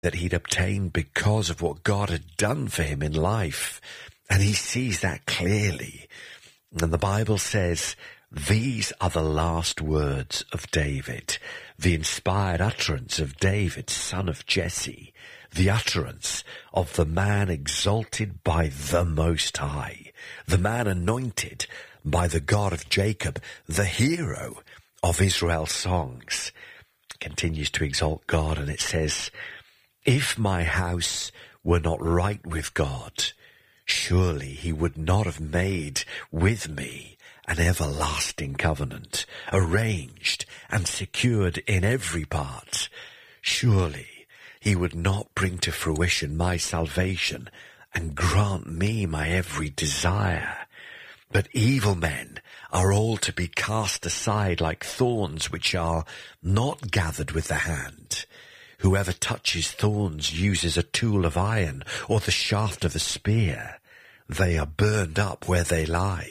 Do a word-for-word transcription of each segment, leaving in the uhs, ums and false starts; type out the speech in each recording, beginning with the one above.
that he'd obtained because of what God had done for him in life. And he sees that clearly. And the Bible says, these are the last words of David, the inspired utterance of David, son of Jesse, the utterance of the man exalted by the Most High, the man anointed by the God of Jacob, the hero of Israel's songs. Continues to exalt God, and it says, if my house were not right with God, surely he would not have made with me an everlasting covenant, arranged and secured in every part. Surely he would not bring to fruition my salvation and grant me my every desire. But evil men are all to be cast aside like thorns which are not gathered with the hand. Whoever touches thorns uses a tool of iron or the shaft of a spear. They are burned up where they lie.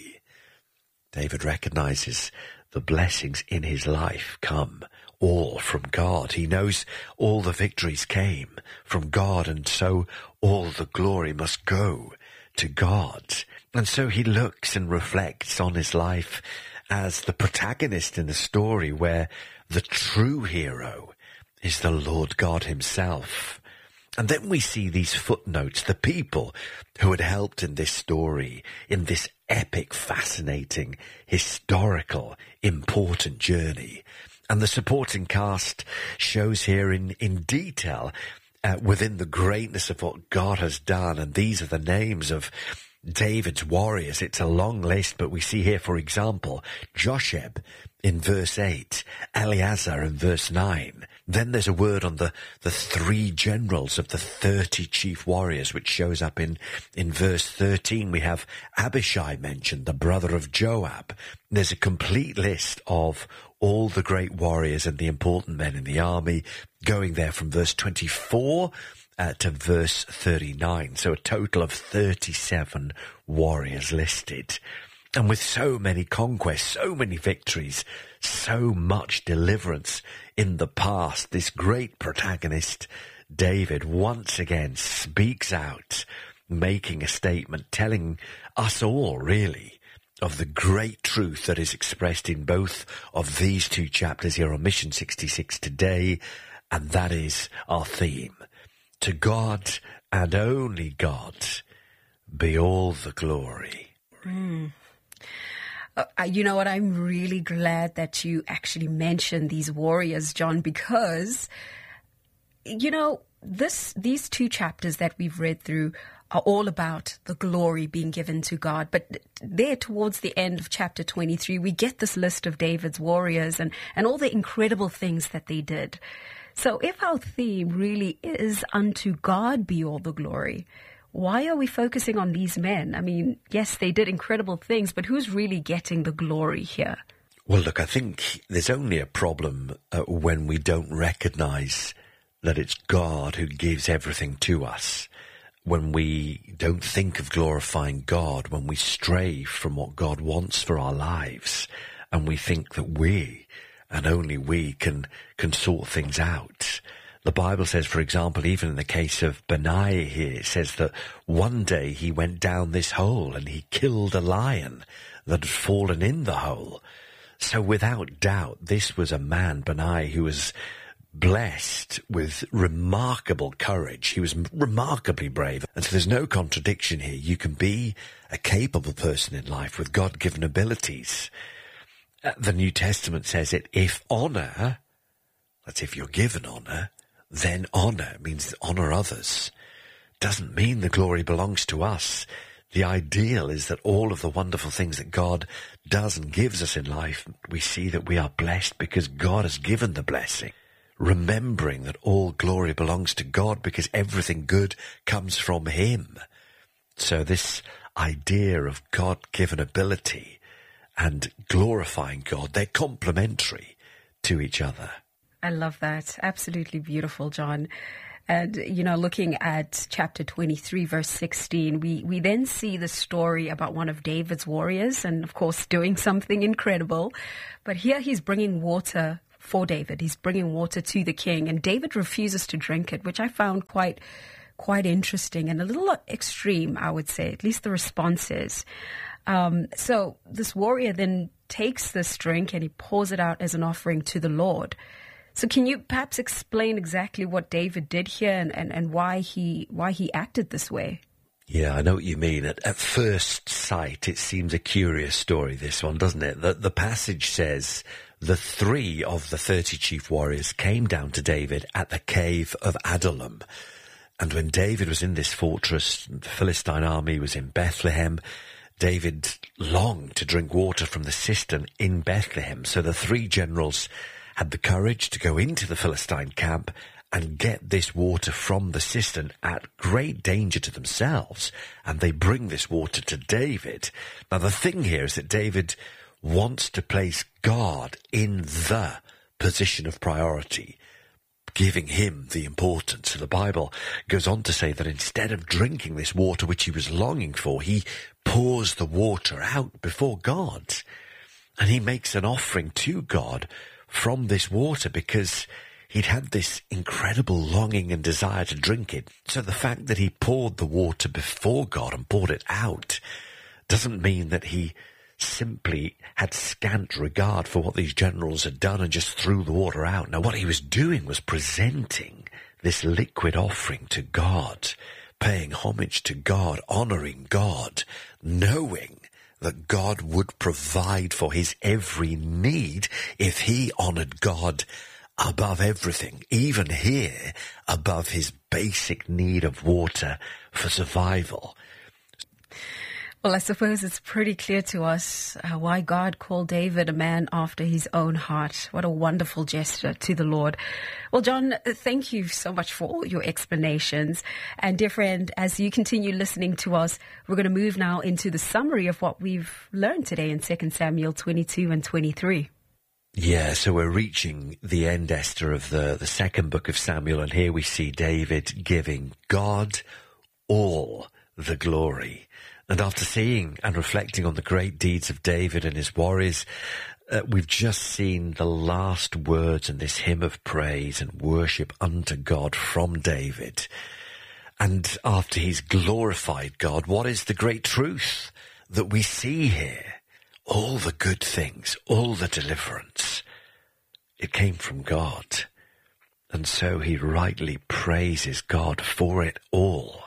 David recognizes the blessings in his life come all from God. He knows all the victories came from God, and so all the glory must go to God. And so he looks and reflects on his life as the protagonist in the story, where the true hero is the Lord God himself. And then we see these footnotes, the people who had helped in this story, in this epic, fascinating, historical, important journey. And the supporting cast shows here in, in detail uh, within the greatness of what God has done. And these are the names of David's warriors. It's a long list, but we see here, for example, Josheb in verse eight, Eleazar in verse nine. Then there's a word on the, the three generals of the thirty chief warriors, which shows up in, in verse thirteen. We have Abishai mentioned, the brother of Joab. There's a complete list of all the great warriors and the important men in the army, going there from verse twenty-four Uh, to verse thirty-nine. So a total of thirty-seven warriors listed. And with so many conquests, so many victories, so much deliverance in the past, this great protagonist, David, once again speaks out, making a statement, telling us all, really, of the great truth that is expressed in both of these two chapters here on Mission sixty-six today, and that is our theme. To God and only God be all the glory. Mm. Uh, you know what? I'm really glad that you actually mentioned these warriors, John, because, you know, this these two chapters that we've read through are all about the glory being given to God. But there towards the end of chapter twenty-three, we get this list of David's warriors and, and all the incredible things that they did. So if our theme really is unto God be all the glory, why are we focusing on these men? I mean, yes, they did incredible things, but who's really getting the glory here? Well, look, I think there's only a problem uh, when we don't recognize that it's God who gives everything to us. When we don't think of glorifying God, when we stray from what God wants for our lives, and we think that we and only we can, can sort things out. The Bible says, for example, even in the case of Benaiah here, it says that one day he went down this hole and he killed a lion that had fallen in the hole. So without doubt, this was a man, Benaiah, who was blessed with remarkable courage. He was remarkably brave. And so there's no contradiction here. You can be a capable person in life with God-given abilities. The New Testament says it, if honor, that's if you're given honor, then honor means honor others. Doesn't mean the glory belongs to us. The ideal is that all of the wonderful things that God does and gives us in life, we see that we are blessed because God has given the blessing. Remembering that all glory belongs to God because everything good comes from Him. So this idea of God-given ability and glorifying God, they're complementary to each other. I love that. Absolutely beautiful, John. And, you know, looking at chapter twenty-three, verse sixteen, we, we then see the story about one of David's warriors and, of course, doing something incredible. But here he's bringing water for David. He's bringing water to the king, and David refuses to drink it, which I found quite quite interesting and a little extreme, I would say, at least the response is. Um, so this warrior then takes this drink and he pours it out as an offering to the Lord. So can you perhaps explain exactly what David did here and, and, and why he why he acted this way? Yeah, I know what you mean. At, at first sight, it seems a curious story, this one, doesn't it? The, the passage says, the three of the thirty chief warriors came down to David at the cave of Adullam. And when David was in this fortress, the Philistine army was in Bethlehem, David longed to drink water from the cistern in Bethlehem. So the three generals had the courage to go into the Philistine camp and get this water from the cistern at great danger to themselves. And they bring this water to David. Now, the thing here is that David wants to place God in the position of priority, giving him the importance. So the Bible goes on to say that instead of drinking this water which he was longing for, he pours the water out before God. And he makes an offering to God from this water because he'd had this incredible longing and desire to drink it. So the fact that he poured the water before God and poured it out doesn't mean that he simply had scant regard for what these generals had done and just threw the water out. Now, what he was doing was presenting this liquid offering to God, paying homage to God, honoring God, knowing that God would provide for his every need if he honored God above everything, even here above his basic need of water for survival. Well, I suppose it's pretty clear to us uh, why God called David a man after his own heart. What a wonderful gesture to the Lord. Well, John, thank you so much for all your explanations. And dear friend, as you continue listening to us, we're going to move now into the summary of what we've learned today in Second Samuel twenty-two and twenty-three. Yeah, so we're reaching the end, Esther, of the, the second book of Samuel, and here we see David giving God all the glory. And after seeing and reflecting on the great deeds of David and his warriors, uh, we've just seen the last words in this hymn of praise and worship unto God from David. And after he's glorified God, what is the great truth that we see here? All the good things, all the deliverance, it came from God. And so he rightly praises God for it all.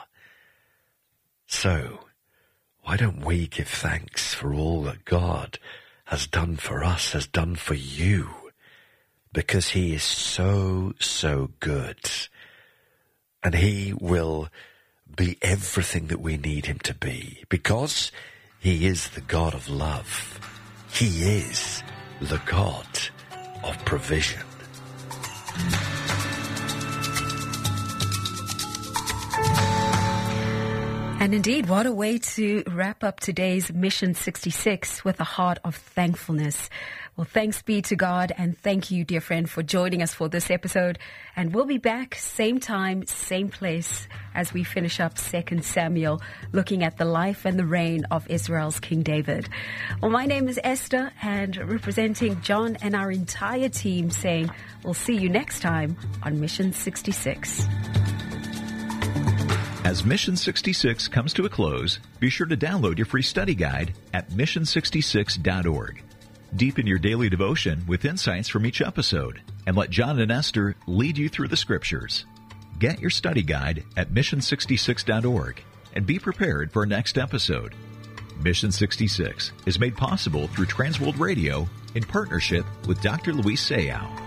So, why don't we give thanks for all that God has done for us, has done for you? Because he is so, so good. And he will be everything that we need him to be. Because he is the God of love. He is the God of provision. And indeed, what a way to wrap up today's Mission sixty-six with a heart of thankfulness. Well, thanks be to God, and thank you, dear friend, for joining us for this episode. And we'll be back same time, same place as we finish up Second Samuel, looking at the life and the reign of Israel's King David. Well, my name is Esther, and representing John and our entire team, saying we'll see you next time on Mission sixty-six. As Mission sixty-six comes to a close, be sure to download your free study guide at mission sixty-six dot org. Deepen your daily devotion with insights from each episode, and let John and Esther lead you through the Scriptures. Get your study guide at mission sixty-six dot org and be prepared for our next episode. Mission sixty-six is made possible through Transworld Radio in partnership with Doctor Luis Sayao.